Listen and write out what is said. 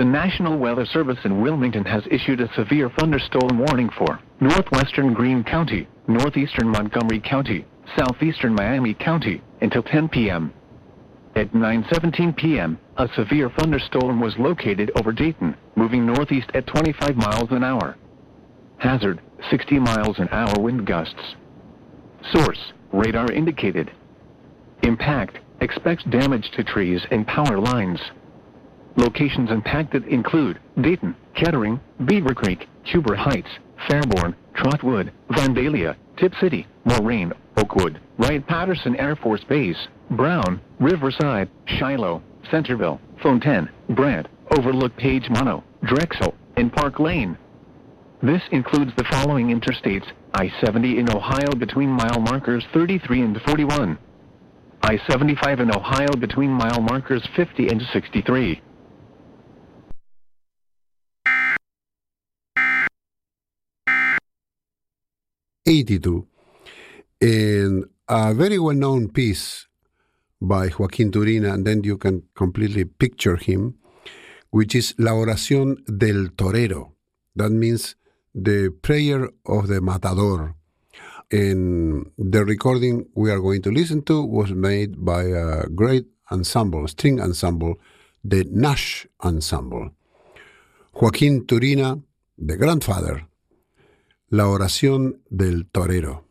The National Weather Service in Wilmington has issued a severe thunderstorm warning for northwestern Greene County, northeastern Montgomery County, southeastern Miami County, until 10 p.m. At 9:17 p.m., a severe thunderstorm was located over Dayton, moving northeast at 25 miles an hour. Hazard, 60 miles an hour wind gusts. Source, radar indicated. Impact, expects damage to trees and power lines. Locations impacted include Dayton, Kettering, Beaver Creek, Huber Heights, Fairborn, Trotwood, Vandalia, Tip City, Moraine, Oakwood, Wright-Patterson Air Force Base, Brown, Riverside, Shiloh, Centerville, Fontaine, Brant, Overlook Page Mono, Drexel, and Park Lane. This includes the following interstates: I-70 in Ohio between mile markers 33 and 41. I-75 in Ohio between mile markers 50 and 63. 82, and a very well-known piece by Joaquín Turina, and then you can completely picture him, which is La Oración del Torero. That means the prayer of the matador. And the recording we are going to listen to was made by a great ensemble, string ensemble, the Nash Ensemble. Joaquín Turina, the grandfather, La Oración del Torero.